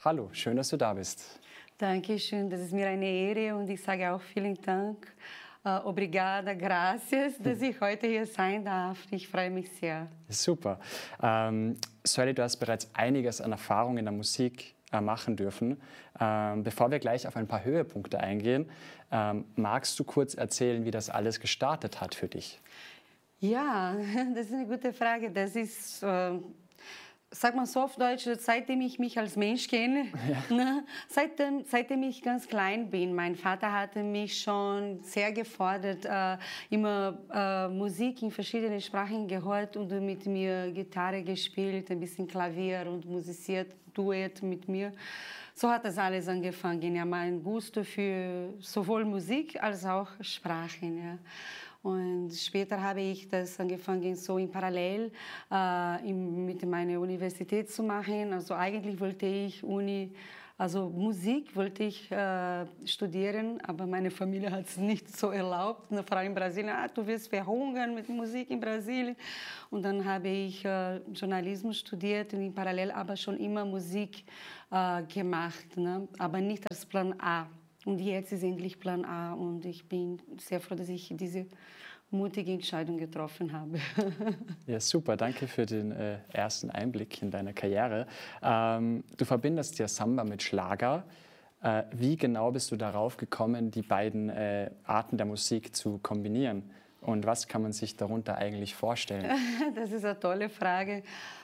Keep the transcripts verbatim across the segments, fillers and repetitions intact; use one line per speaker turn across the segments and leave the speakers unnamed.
Hallo, schön, dass du da bist.
Dankeschön, das ist mir eine Ehre und ich sage auch vielen Dank. Uh, obrigada, gracias, dass ich heute hier sein darf. Ich freue mich sehr.
Super. Ähm, Sueli, du hast bereits einiges an Erfahrung in der Musik äh, machen dürfen. Ähm, bevor wir gleich auf ein paar Höhepunkte eingehen, ähm, magst du kurz erzählen, wie das alles gestartet hat für dich?
Ja, das ist eine gute Frage. Das ist... Uh Sag mal so auf Deutsch, seitdem ich mich als Mensch kenne, ja. ne, seitdem, seitdem ich ganz klein bin, mein Vater hatte mich schon sehr gefordert, äh, immer äh, Musik in verschiedenen Sprachen gehört und mit mir Gitarre gespielt, ein bisschen Klavier und musiziert, Duett mit mir. So hat das alles angefangen, ja, mein Gusto für sowohl Musik als auch Sprachen. Ja. Und später habe ich das angefangen, so in Parallel äh, in, mit meiner Universität zu machen. Also eigentlich wollte ich Uni, also Musik wollte ich äh, studieren, aber meine Familie hat es nicht so erlaubt. Eine Frau in Brasilien, ah, du wirst verhungern mit Musik in Brasilien. Und dann habe ich äh, Journalismus studiert und in Parallel aber schon immer Musik äh, gemacht, ne? Aber nicht als Plan A. Und jetzt ist endlich Plan A und ich bin sehr froh, dass ich diese mutige Entscheidung getroffen habe.
Ja, super. Danke für den äh, ersten Einblick in deine Karriere. Ähm, du verbindest ja Samba mit Schlager. Äh, wie genau bist du darauf gekommen, die beiden äh, Arten der Musik zu kombinieren? Und was kann man sich darunter eigentlich vorstellen?
Das ist eine tolle Frage.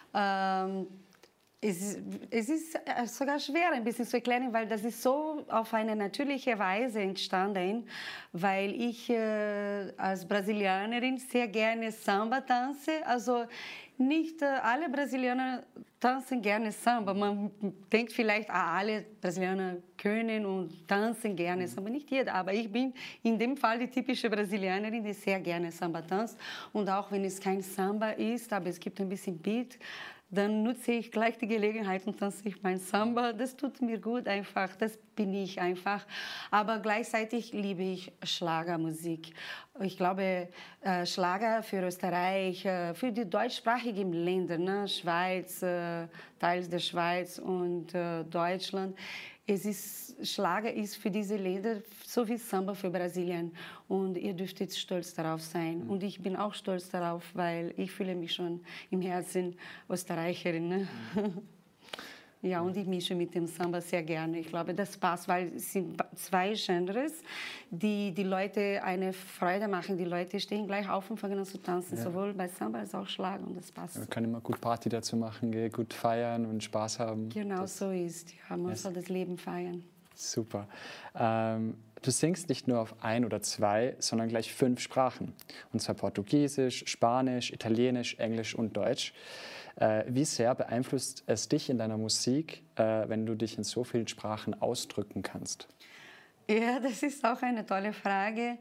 Ähm Es ist, es ist sogar schwer, ein bisschen zu erklären, weil das ist so auf eine natürliche Weise entstanden, weil ich äh, als Brasilianerin sehr gerne Samba tanze. Also nicht äh, alle Brasilianer tanzen gerne Samba. Man denkt vielleicht, ah, alle Brasilianer können und tanzen gerne Samba. Nicht jeder, aber ich bin in dem Fall die typische Brasilianerin, die sehr gerne Samba tanzt. Und auch wenn es kein Samba ist, aber es gibt ein bisschen Beat, dann nutze ich gleich die Gelegenheit und tanze ich mein Samba. Das tut mir gut einfach, das bin ich einfach. Aber gleichzeitig liebe ich Schlagermusik. Ich glaube, äh, Schlager für Österreich, äh, für die deutschsprachigen Länder, ne? Schweiz, äh, Teils der Schweiz und äh, Deutschland. Es ist, Schlager ist für diese Länder so wie Samba für Brasilien und ihr dürft jetzt stolz darauf sein. Mhm. Und ich bin auch stolz darauf, weil ich fühle mich schon im Herzen Österreicherin. Ne? Mhm. Ja, und ich mische mit dem Samba sehr gerne. Ich glaube, das passt, weil es sind zwei Genres, die die Leute eine Freude machen. Die Leute stehen gleich auf und fangen an zu tanzen, ja. Sowohl bei Samba als auch Schlager und das passt.
Ja, man kann immer gut Party dazu machen, gut feiern und Spaß haben.
Genau,
das
so ist. Ja, man yes. soll das Leben feiern.
Super. Ähm, du singst nicht nur auf ein oder zwei, sondern gleich fünf Sprachen. Und zwar Portugiesisch, Spanisch, Italienisch, Englisch und Deutsch. Äh, wie sehr beeinflusst es dich in deiner Musik, äh, wenn du dich in so vielen Sprachen ausdrücken kannst?
Ja, das ist auch eine tolle Frage.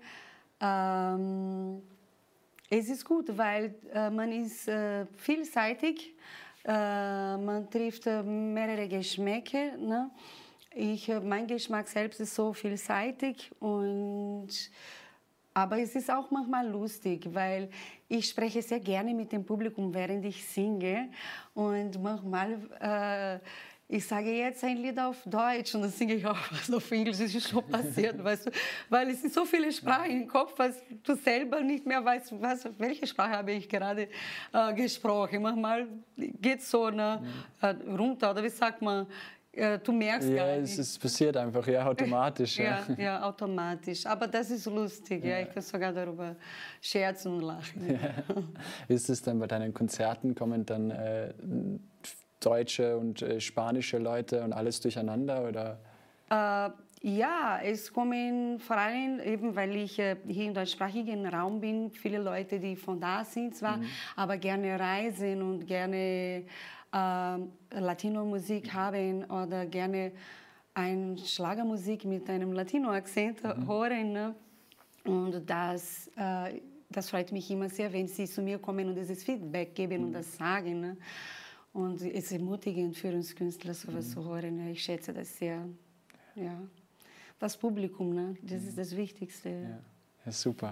Ähm, es ist gut, weil äh, man ist äh, vielseitig, äh, man trifft äh, mehrere Geschmäcker. Ne? Ich, äh, mein Geschmack selbst ist so vielseitig und aber es ist auch manchmal lustig, weil ich spreche sehr gerne mit dem Publikum, während ich singe. Und manchmal, äh, ich sage jetzt ein Lied auf Deutsch und dann singe ich auch was auf Englisch. Das ist schon passiert, weißt du? Weil es sind so viele Sprachen im Kopf, dass du selber nicht mehr weißt, was, welche Sprache habe ich gerade äh, gesprochen. Manchmal geht es so ne, äh, runter, oder wie sagt man? Du merkst
ja,
gar
nicht. Es ist passiert einfach, ja, automatisch.
Ja, ja, ja, automatisch. Aber das ist lustig, ja. Ja. Ich kann sogar darüber scherzen und lachen.
Ja. Ist es dann bei deinen Konzerten, kommen dann äh, deutsche und äh, spanische Leute und alles durcheinander, oder?
Äh, ja, es kommen vor allem, eben weil ich äh, hier im deutschsprachigen Raum bin, viele Leute, die von da sind zwar, mhm. aber gerne reisen und gerne äh, Latino-Musik haben oder gerne eine Schlagermusik mit einem Latino-Akzent mhm. hören. Ne? Und das, äh, das freut mich immer sehr, wenn sie zu mir kommen und dieses Feedback geben mhm. und das sagen. Ne? Und es ist ermutigend für uns Künstler, sowas mhm. zu hören. Ja, ich schätze das sehr. Ja. Das Publikum, ne? Das ist das Wichtigste.
Ja, ja super.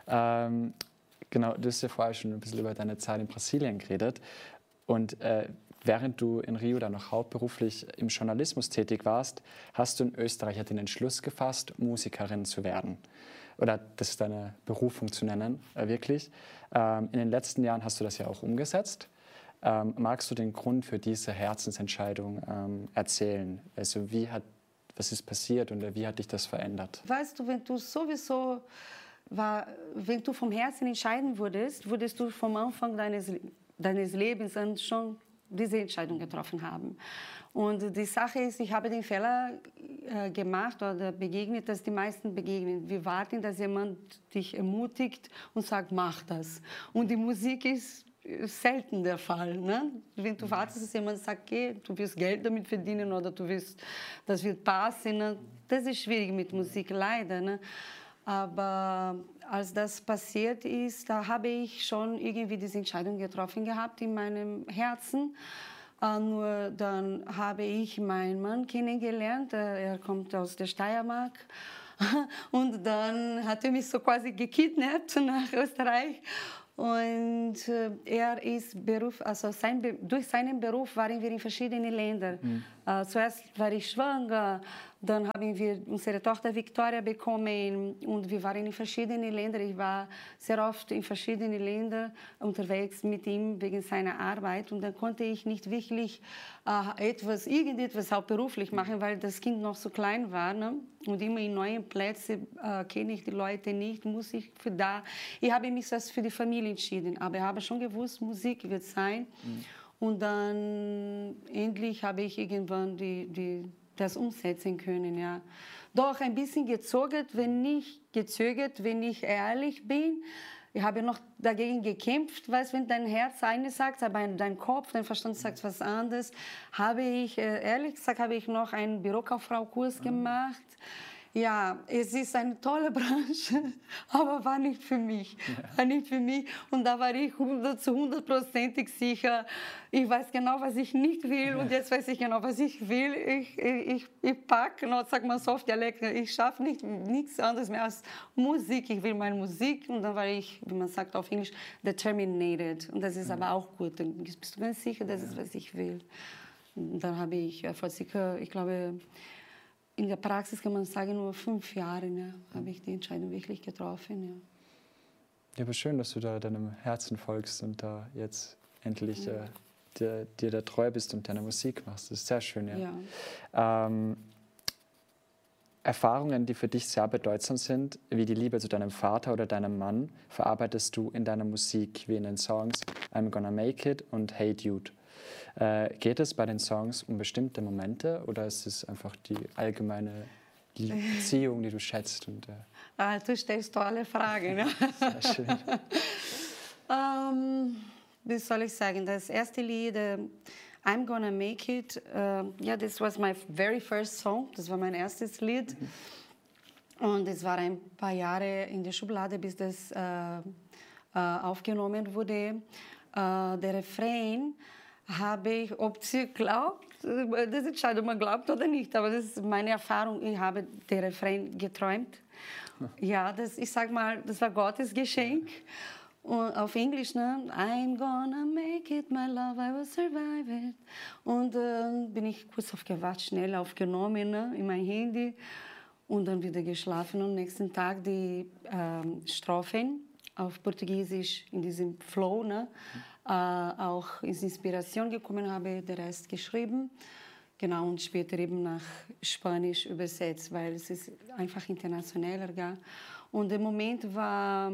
Ähm, genau, du hast ja vorher schon ein bisschen über deine Zeit in Brasilien geredet. Und äh, während du in Rio dann noch hauptberuflich im Journalismus tätig warst, hast du in Österreich den Entschluss gefasst, Musikerin zu werden. Oder das ist deine Berufung zu nennen, äh, wirklich. Ähm, in den letzten Jahren hast du das ja auch umgesetzt. Ähm, magst du den Grund für diese Herzensentscheidung ähm, erzählen? Also wie hat, was ist passiert und wie hat dich das verändert?
Weißt du, wenn du sowieso, war, wenn du vom Herzen entscheiden würdest, würdest du vom Anfang deines, deines Lebens an schon diese Entscheidung getroffen haben. Und die Sache ist, ich habe den Fehler äh, gemacht oder begegnet, dass die meisten begegnen. Wir warten, dass jemand dich ermutigt und sagt, mach das. Und die Musik ist selten der Fall. Ne? Wenn du wartest, dass jemand sagt, okay, du wirst Geld damit verdienen oder du wirst, das wird passen. Ne? Das ist schwierig mit Musik, leider. Ne? Aber als das passiert ist, da habe ich schon irgendwie diese Entscheidung getroffen gehabt in meinem Herzen. Uh, nur dann habe ich meinen Mann kennengelernt, uh, er kommt aus der Steiermark und dann hat er mich so quasi gekidnappt nach Österreich und uh, er ist Beruf, also sein Be durch seinen Beruf waren wir in verschiedenen Ländern. Mhm. Uh, zuerst war ich schwanger, dann haben wir unsere Tochter Victoria bekommen und wir waren in verschiedenen Ländern. Ich war sehr oft in verschiedenen Ländern unterwegs mit ihm wegen seiner Arbeit und dann konnte ich nicht wirklich äh, etwas, irgendetwas auch beruflich machen, weil das Kind noch so klein war. Ne? Und immer in neuen Plätzen äh, kenne ich die Leute nicht, muss ich für da. Ich habe mich das für die Familie entschieden, aber ich habe schon gewusst, Musik wird sein. Mhm. Und dann endlich habe ich irgendwann die, die das umsetzen können, ja. Doch ein bisschen gezögert, wenn nicht gezögert, wenn ich ehrlich bin. Ich habe noch dagegen gekämpft, weißt, wenn dein Herz eines sagt, aber dein Kopf, dein Verstand sagt was anderes. Habe ich, ehrlich gesagt, habe ich noch einen Bürokauffrau-Kurs gemacht. Ja, es ist eine tolle Branche, aber war nicht für mich. War nicht für mich. Und da war ich zu hundertprozentig sicher. Ich weiß genau, was ich nicht will. Und jetzt weiß ich genau, was ich will. Ich, ich, ich packe, noch, sag mal so auf Dialekt, ich schaffe nicht, nichts anderes mehr als Musik. Ich will meine Musik. Und dann war ich, wie man sagt auf Englisch, determinated. Und das ist aber auch gut. Dann bist du ganz sicher, das ist, was ich will. Und dann habe ich, vor circa, ich glaube, in der Praxis kann man sagen, nur fünf Jahre ja, habe ich die Entscheidung wirklich getroffen. Ja.
Ja, aber schön, dass du da deinem Herzen folgst und da jetzt endlich ja. äh, dir, dir da treu bist und deine Musik machst. Das ist sehr schön. Ja. Ja. Ähm, Erfahrungen, die für dich sehr bedeutsam sind, wie die Liebe zu deinem Vater oder deinem Mann, verarbeitest du in deiner Musik, wie in den Songs I'm Gonna Make It und Hey Dude. Äh, geht es bei den Songs um bestimmte Momente oder ist es einfach die allgemeine Beziehung, die du schätzt? Und, äh
ah, du stellst tolle Fragen. Ne?
Sehr schön.
um, wie soll ich sagen? Das erste Lied, uh, I'm Gonna Make It, uh, yeah, this was my very first song. Das war mein erstes Lied. Mhm. Und es war ein paar Jahre in der Schublade, bis das uh, uh, aufgenommen wurde. Uh, der Refrain habe ich, ob sie glaubt, das entscheidet man glaubt oder nicht, aber das ist meine Erfahrung, ich habe den Refrain geträumt. Ja, das, ich sag mal, das war Gottes Geschenk. Und auf Englisch, ne? I'm gonna make it, my love, I will survive it. Und äh, bin ich kurz aufgewacht, schnell aufgenommen, ne? In mein Handy und dann wieder geschlafen und am nächsten Tag die äh, Strophen auf Portugiesisch in diesem Flow, ne? Äh, auch ist Inspiration gekommen, habe den Rest geschrieben. Genau, und später eben nach Spanisch übersetzt, weil es ist einfach internationaler. Gell? Und der Moment war,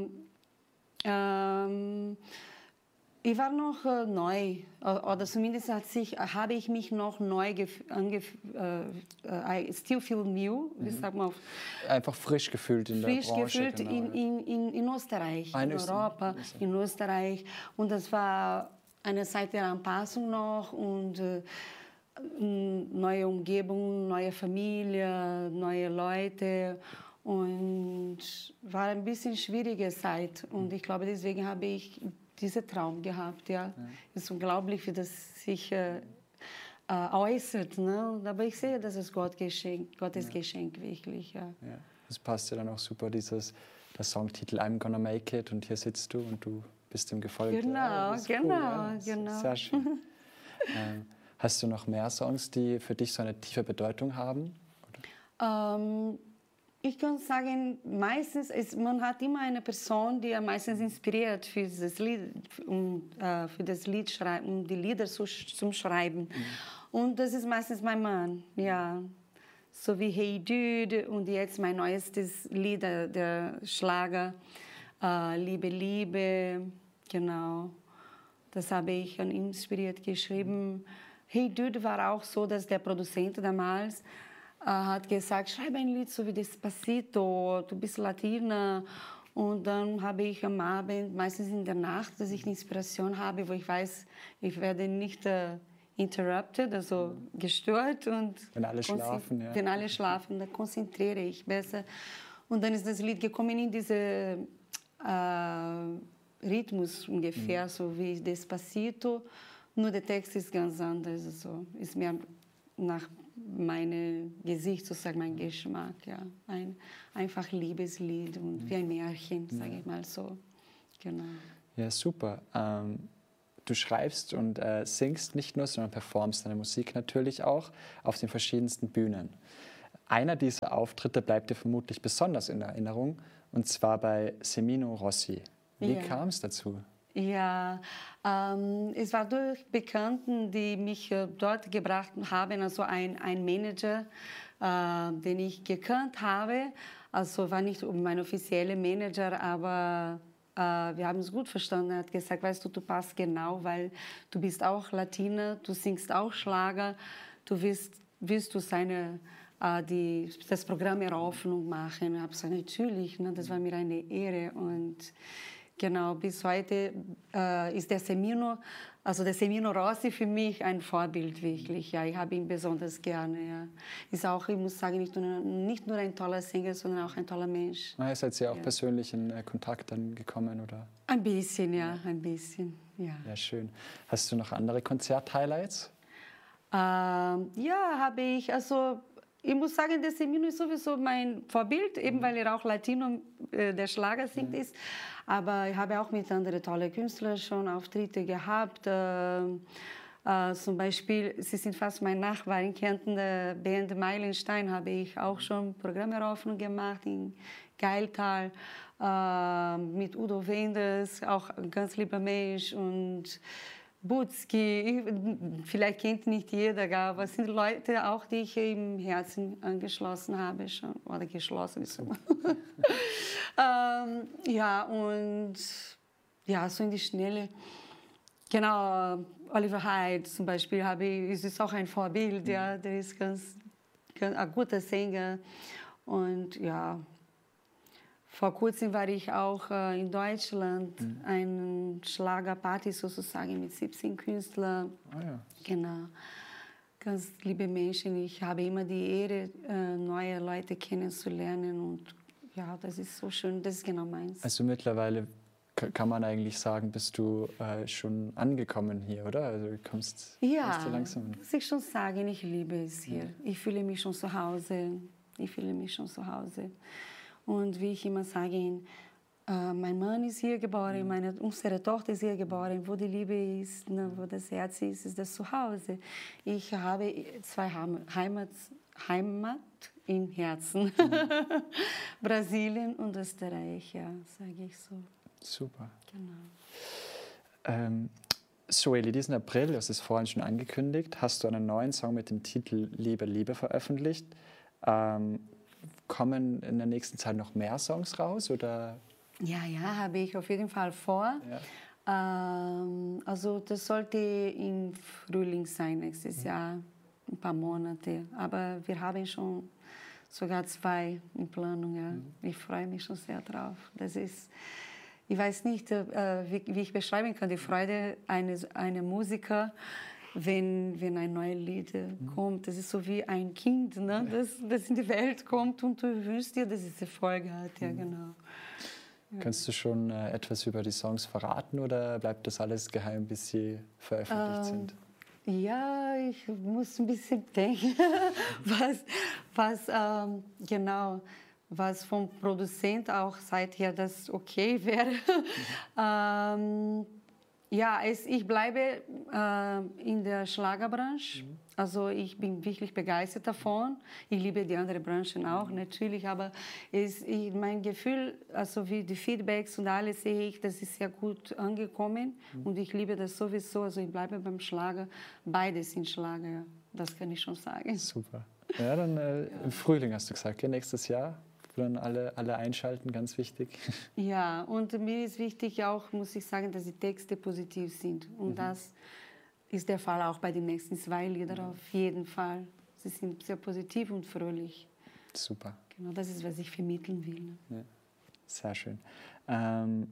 ähm, ich war noch äh, neu, oder zumindest hat sich, habe ich mich noch neu angefühlt, äh, I still feel new, wie
mhm.
sagt man?
Einfach frisch gefühlt in
frisch
der Branche.
Frisch gefühlt
genau,
in, in, in, in Österreich,
ah, in
in Europa,
Österreich.
in Österreich. Und das war eine Zeit der Anpassung noch und äh, neue Umgebung, neue Familie, neue Leute. Und war ein bisschen schwierige Zeit. Und ich glaube, deswegen habe ich diesen Traum gehabt. Ja. Ja. Es ist unglaublich, wie das sich äh, äußert. Ne? Aber ich sehe, das ist Gott Geschenk, Gottes ja. Geschenk, wirklich. Ja.
Ja. Das passt ja dann auch super, dieses, der Songtitel I'm Gonna Make It und hier sitzt du und du bist dem gefolgt.
Genau,
ja,
genau,
cool, ja.
genau.
Sehr schön. Ähm, hast du noch mehr Songs, die für dich so eine tiefe Bedeutung haben?
Ähm, ich kann sagen, meistens ist, man hat immer eine Person, die am meistens inspiriert für das Lied, um, äh, für das Lied schreiben, um die Lieder zu, zum Schreiben. Mhm. Und das ist meistens mein Mann, ja. So wie Hey Dude und jetzt mein neuestes Lied, der, der Schlager, äh, Liebe, Liebe, genau. Das habe ich an ihn inspiriert geschrieben. Hey Dude war auch so, dass der Produzent damals äh, hat gesagt, schreibe ein Lied so wie Despacito, du bist Latina. Und dann habe ich am Abend, meistens in der Nacht, dass ich eine Inspiration habe, wo ich weiß, ich werde nicht äh, interrupted, also gestört. Und
wenn alle schlafen, ja.
Wenn alle schlafen, dann konzentriere ich besser. Und dann ist das Lied gekommen in diese äh, Rhythmus ungefähr, mhm. so wie Despacito. Nur der Text ist ganz anders, also ist mehr nach meinem Gesicht, sozusagen mein Geschmack. Ja. Ein einfach Liebeslied und mhm. wie ein Märchen, sage ja. ich mal so. Genau.
Ja, super. Ähm, du schreibst und äh, singst nicht nur, sondern performst deine Musik natürlich auch auf den verschiedensten Bühnen. Einer dieser Auftritte bleibt dir vermutlich besonders in Erinnerung, und zwar bei Semino Rossi. Wie ja. kam es dazu?
Ja, ähm, es war durch Bekannten, die mich äh, dort gebracht haben, also ein, ein Manager, äh, den ich gekannt habe. Also war nicht mein offizieller Manager, aber äh, wir haben es gut verstanden. Er hat gesagt, weißt du, du passt genau, weil du bist auch Latina, du singst auch Schlager, du willst, willst du seine... Die, das Programm Eröffnung machen. Ich habe gesagt, natürlich, ne, das war mir eine Ehre. Und genau, bis heute äh, ist der Semino, also der Semino Rossi für mich ein Vorbild wirklich. Ja, ich habe ihn besonders gerne. Ja. Ist auch, ich muss sagen, nicht nur, nicht nur ein toller Sänger, sondern auch ein toller Mensch.
Na, seid ihr auch ja. persönlich in äh, Kontakt dann gekommen, oder?
Ein bisschen, ja, ein bisschen, ja.
Ja, schön. Hast du noch andere Konzert-Highlights?
Ähm, ja, habe ich, also ich muss sagen, der Semino ist sowieso mein Vorbild, eben weil er auch Latino, äh, der Schlager singt, mhm. ist. Aber ich habe auch mit anderen tollen Künstlern schon Auftritte gehabt. Äh, äh, zum Beispiel, sie sind fast mein Nachbar in Kärnten, der Band Meilenstein, habe ich auch schon Programmeröffnung gemacht in Geiltal äh, mit Udo Wenders, auch ein ganz lieber Mensch. Und Butzki, vielleicht kennt nicht jeder, aber es sind Leute auch, die ich im Herzen angeschlossen habe schon, oder geschlossen ist. ähm, ja, und ja, so in die Schnelle. Genau, Oliver Hyde zum Beispiel habe ich, ist auch ein Vorbild, ja, der ist ganz, ganz ein guter Sänger. Und ja, vor kurzem war ich auch äh, in Deutschland, mhm. eine Schlagerparty sozusagen mit siebzehn Künstlern.
Ah, ja.
Genau. Ganz liebe Menschen. Ich habe immer die Ehre, äh, neue Leute kennenzulernen. Und ja, das ist so schön. Das ist genau meins.
Also mittlerweile kann man eigentlich sagen, bist du äh, schon angekommen hier, oder? Also du kommst,
ja,
kommst du langsam.
muss ich schon sagen, ich liebe es hier. Ja. Ich fühle mich schon zu Hause. Ich fühle mich schon zu Hause. Und wie ich immer sage, äh, mein Mann ist hier geboren, meine, unsere Tochter ist hier geboren. Wo die Liebe ist, ne, wo das Herz ist, ist das Zuhause. Ich habe zwei Heimat, Heimat im Herzen. Mhm. Brasilien und Österreich, ja, sage ich so.
Super.
Genau.
Ähm, Zoeli, diesen April, das ist vorhin schon angekündigt, hast du einen neuen Song mit dem Titel Liebe, Liebe veröffentlicht. Ähm, Kommen in der nächsten Zeit noch mehr Songs raus? Oder?
Ja, ja, habe ich auf jeden Fall vor. Ja. Ähm, also das sollte im Frühling sein, nächstes mhm. Jahr, ein paar Monate. Aber wir haben schon sogar zwei in Planung. Ja. Mhm. Ich freue mich schon sehr drauf. Das ist, ich weiß nicht, äh, wie, wie ich beschreiben kann, die Freude eines einer Musiker, wenn, wenn ein neues Lied mhm. kommt. Das ist so wie ein Kind, ne? das, das in die Welt kommt und du wünschst dir, dass es Erfolg hat. Ja, mhm. genau. Ja.
Kannst du schon äh, etwas über die Songs verraten oder bleibt das alles geheim, bis sie veröffentlicht ähm, sind?
Ja, ich muss ein bisschen denken, was, was ähm, genau, was vom Produzent auch seither das okay wäre. Mhm. ähm, Ja, es, ich bleibe äh, in der Schlagerbranche. Mhm. Also ich bin wirklich begeistert davon. Ich liebe die anderen Branchen auch natürlich, aber es, ich, mein Gefühl, also wie die Feedbacks und alles sehe ich, das ist sehr gut angekommen mhm. und ich liebe das sowieso. Also ich bleibe beim Schlager, beides sind Schlager, ja. Das kann ich schon sagen.
Super. Ja, dann äh, ja. im Frühling hast du gesagt, ja, nächstes Jahr. Dann alle, alle einschalten, ganz wichtig.
Ja, und mir ist wichtig auch, muss ich sagen, dass die Texte positiv sind. Und mhm. das ist der Fall auch bei den nächsten zwei Liedern mhm. auf jeden Fall. Sie sind sehr positiv und fröhlich.
Super.
Genau, das ist, was ich vermitteln will. Ne?
Ja, sehr schön. Ähm,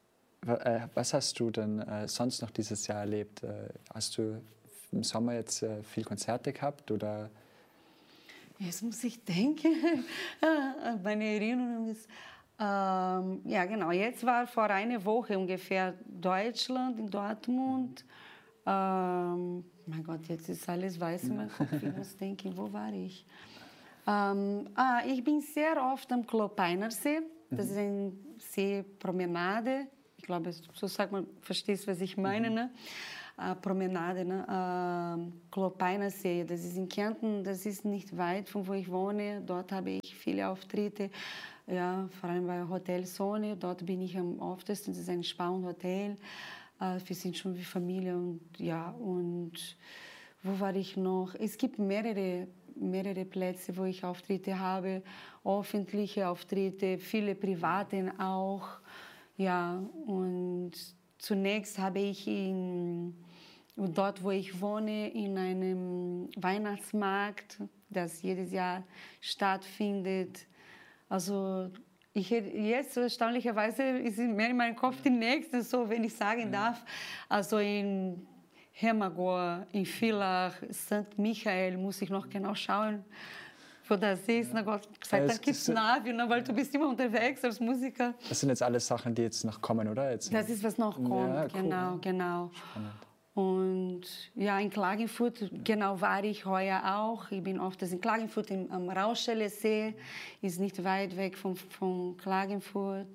was hast du denn äh, sonst noch dieses Jahr erlebt? Äh, hast du im Sommer jetzt äh, viel Konzerte gehabt oder...
Jetzt muss ich denken, meine Erinnerung ist, ähm, ja genau, jetzt war vor einer Woche ungefähr Deutschland, in Dortmund. Ähm, mein Gott, jetzt ist alles weiß in meinem Kopf, ich muss denken, wo war ich? Ähm, ah, ich bin sehr oft am Klopeinersee, das ist eine Seepromenade, ich glaube, so sagt man, verstehst du, was ich meine, ne? Uh, Promenade, ne? uh, Klopeinersee, das ist in Kärnten, das ist nicht weit von wo ich wohne. Dort habe ich viele Auftritte, ja, vor allem bei Hotel Sonne. Dort bin ich am öftesten, das ist ein Spa und Hotel. Uh, wir sind schon wie Familie und ja, und wo war ich noch? Es gibt mehrere, mehrere Plätze, wo ich Auftritte habe, öffentliche Auftritte, viele private auch, ja, und zunächst habe ich in, dort, wo ich wohne, in einem Weihnachtsmarkt, das jedes Jahr stattfindet. Also ich, jetzt erstaunlicherweise ist mehr in meinem Kopf die nächste, so wenn ich sagen darf. Also in Hermagor, in Villach, Sankt Michael muss ich noch genau schauen, wo das ist. Na Gott, gesagt, dann gibt es Navi, weil du bist immer unterwegs als Musiker.
Das sind jetzt alles Sachen, die jetzt noch kommen, oder? Jetzt
das ist, was noch kommt, ja, cool. Genau, genau. Spannend. Und ja, in Klagenfurt, genau, war ich heuer auch. Ich bin oft in Klagenfurt im, am Rauschele-See, ist nicht weit weg von, von Klagenfurt.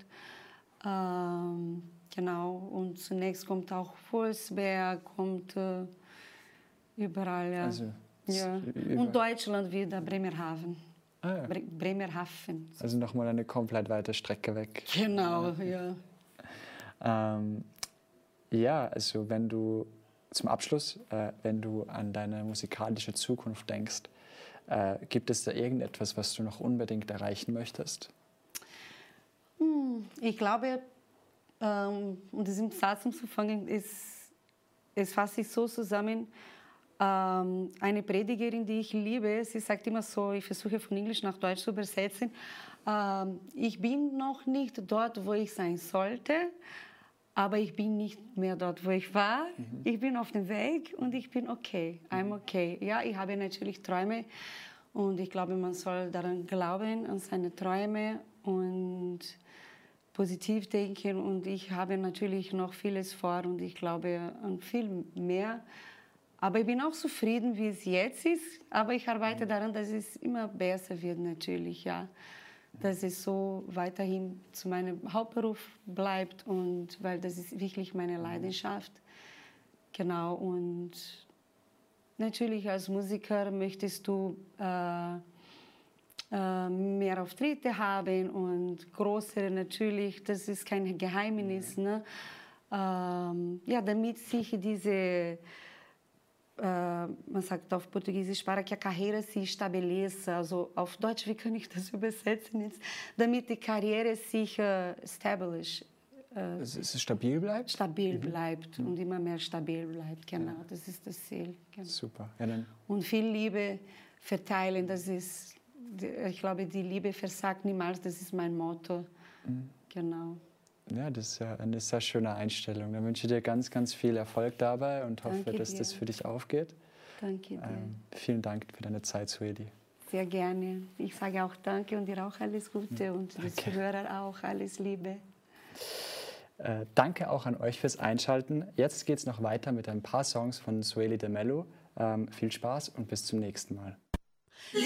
Ähm, genau, und zunächst kommt auch Wolfsberg, kommt äh, überall, ja. Also, ja. Und Deutschland wieder, Bremerhaven. Ah, ja. Bre Bremerhaven.
Also nochmal eine komplett weite Strecke weg.
Genau, ja.
Ja, ähm, ja also wenn du zum Abschluss, äh, wenn du an deine musikalische Zukunft denkst, äh, gibt es da irgendetwas, was du noch unbedingt erreichen möchtest?
Hm, ich glaube, ähm, um diesen Satz anzufangen, es, es fasst sich so zusammen. Ähm, eine Predigerin, die ich liebe, sie sagt immer so, ich versuche von Englisch nach Deutsch zu übersetzen, ähm, ich bin noch nicht dort, wo ich sein sollte, aber ich bin nicht mehr dort, wo ich war. Mhm. Ich bin auf dem Weg und ich bin okay, I'm okay. Ja, ich habe natürlich Träume und ich glaube, man soll daran glauben, an seine Träume und positiv denken und ich habe natürlich noch vieles vor und ich glaube an viel mehr. Aber ich bin auch zufrieden, wie es jetzt ist. Aber ich arbeite daran, dass es immer besser wird, natürlich, ja. Dass es so weiterhin zu meinem Hauptberuf bleibt und weil das ist wirklich meine Leidenschaft. Genau, und natürlich als Musiker möchtest du äh, äh, mehr Auftritte haben und größere natürlich, das ist kein Geheimnis, ne? Ähm, ja, damit sich diese Uh, man sagt auf Portugiesisch, para que a carreira se estabeleça, also auf Deutsch, wie kann ich das übersetzen jetzt, damit die Karriere sich uh, establish, uh,
dass es stabil bleibt?
Stabil mhm. bleibt mhm. und immer mehr stabil bleibt, genau, ja. Das ist das Ziel. Genau.
Super. Ja, dann.
Und viel Liebe verteilen, das ist, ich glaube, die Liebe versagt niemals, das ist mein Motto, mhm. genau.
Ja, das ist ja eine sehr schöne Einstellung. Dann wünsche ich dir ganz, ganz viel Erfolg dabei und hoffe, danke dass dir. Das für dich aufgeht.
Danke dir.
Ähm, vielen Dank für deine Zeit, Sueli.
Sehr gerne. Ich sage auch danke und dir auch alles Gute ja, und den Zuhörern auch alles Liebe.
Äh, danke auch an euch fürs Einschalten. Jetzt geht es noch weiter mit ein paar Songs von Sueli de Mello. Ähm, viel Spaß und bis zum nächsten Mal.